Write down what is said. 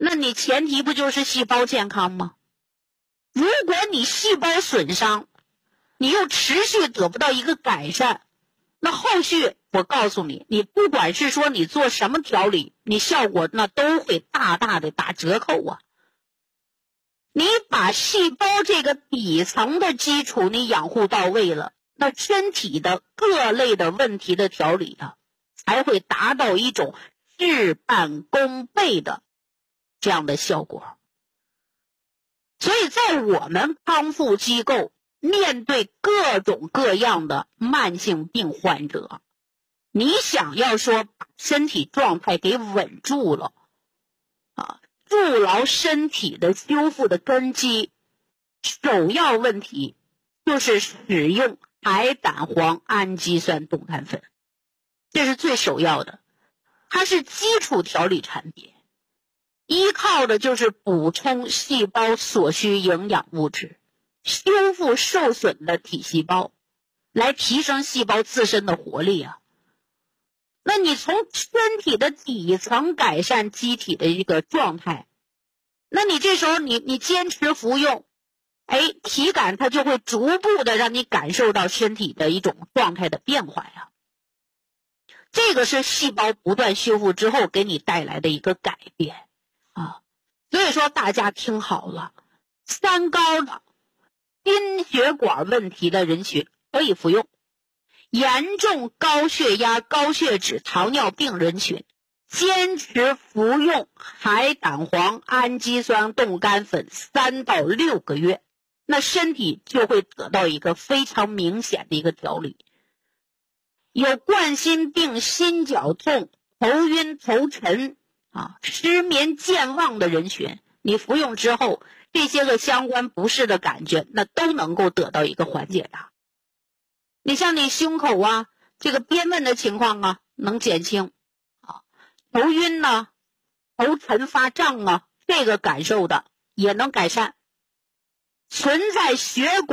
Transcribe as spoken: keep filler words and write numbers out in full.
那你前提不就是细胞健康吗？如果你细胞损伤，你又持续得不到一个改善，那后续我告诉你，你不管是说你做什么调理，你效果那都会大大的打折扣啊。你把细胞这个底层的基础你养护到位了，那身体的各类的问题的调理啊，才会达到一种事半功倍的这样的效果。所以在我们康复机构面对各种各样的慢性病患者，你想要说把身体状态给稳住了啊，筑牢身体的修复的根基，首要问题就是使用海胆黄氨基酸冻干粉，这是最首要的，它是基础调理产品，依靠的就是补充细胞所需营养物质，修复受损的体细胞，来提升细胞自身的活力啊。那你从身体的底层改善机体的一个状态，那你这时候你你坚持服用，哎，体感它就会逐步的让你感受到身体的一种状态的变化呀。这个是细胞不断修复之后给你带来的一个改变啊。所以说大家听好了，三高的心血管问题的人群可以服用，严重高血压、高血脂、糖尿病人群坚持服用海胆黄氨基酸冻干粉三到六个月，那身体就会得到一个非常明显的一个调理。有冠心病、心绞痛、头晕头沉啊、失眠健忘的人群，你服用之后，这些个相关不适的感觉那都能够得到一个缓解的。你像你胸口啊这个憋闷的情况啊能减轻啊，头晕呢、头沉发胀啊，这个感受的也能改善。存在血管